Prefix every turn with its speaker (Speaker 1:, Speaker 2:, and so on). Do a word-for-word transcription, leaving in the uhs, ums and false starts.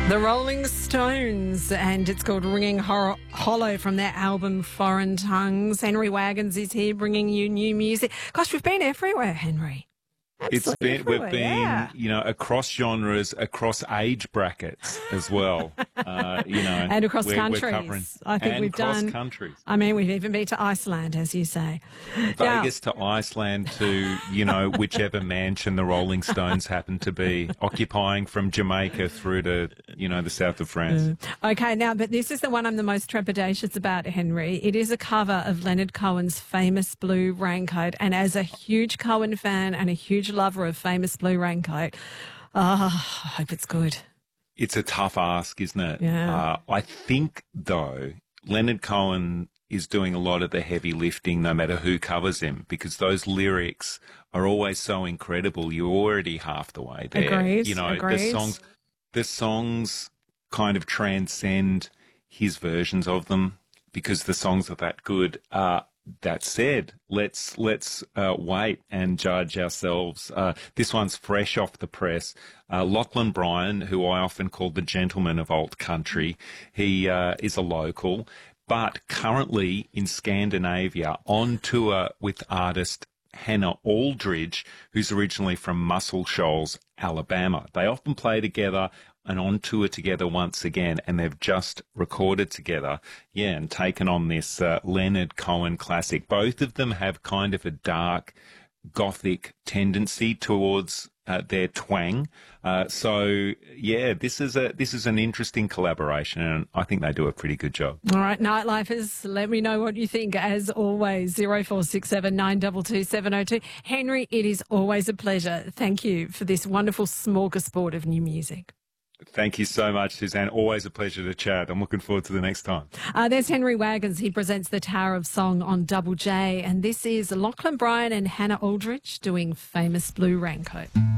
Speaker 1: The Rolling Stones, and it's called Ringing Hor- Hollow from their album Foreign Tongues. Henry Wagons is here bringing you new music. Gosh, we've been everywhere, Henry.
Speaker 2: It's
Speaker 1: Absolutely
Speaker 2: been,
Speaker 1: everywhere,
Speaker 2: we've been,
Speaker 1: yeah.
Speaker 2: you know, across genres, across age brackets as well. Uh, you know,
Speaker 1: And across
Speaker 2: we're,
Speaker 1: countries.
Speaker 2: We're covering,
Speaker 1: I think
Speaker 2: and
Speaker 1: we've
Speaker 2: cross
Speaker 1: done.
Speaker 2: countries.
Speaker 1: I mean, we've even been to Iceland, as you say.
Speaker 2: Vegas to Iceland to, you know, whichever mansion the Rolling Stones happen to be occupying, from Jamaica through to, you know, the south of France.
Speaker 1: Yeah. Okay, now, but this is the one I'm the most trepidatious about, Henry. It is a cover of Leonard Cohen's famous Blue Raincoat. And as a huge Cohen fan and a huge lover of famous Blue Raincoat, oh, I hope it's good.
Speaker 2: It's a tough ask, isn't it?
Speaker 1: Yeah.
Speaker 2: Uh, I think, though, Leonard Cohen is doing a lot of the heavy lifting no matter who covers him, because those lyrics are always so incredible. You're already half the way there.
Speaker 1: Agreed,
Speaker 2: You know,
Speaker 1: agreed.
Speaker 2: the songs, the songs kind of transcend his versions of them because the songs are that good. Uh, that said, let's let's uh, wait and judge ourselves. Uh, this one's fresh off the press. Uh, Lachlan Bryan, who I often call the gentleman of alt country, he uh, is a local, but currently in Scandinavia on tour with artist Hannah Aldridge, who's originally from Muscle Shoals, Alabama. They often play together and on tour together once again, and they've just recorded together, yeah, and taken on this uh, Leonard Cohen classic. Both of them have kind of a dark, gothic tendency towards uh, their twang. Uh, so, yeah, this is a this is an interesting collaboration, and I think they do a pretty good job.
Speaker 1: All right, Nightlifers, let me know what you think. As always, zero four six seven nine two two seven zero two. Henry, it is always a pleasure. Thank you for this wonderful smorgasbord of new music.
Speaker 2: Thank you so much, Suzanne. Always a pleasure to chat. I'm looking forward to the next time.
Speaker 1: Uh, there's Henry Wagons. He presents the Tower of Song on Double J. And this is Lachlan Bryan and Hannah Aldridge doing Famous Blue Raincoat.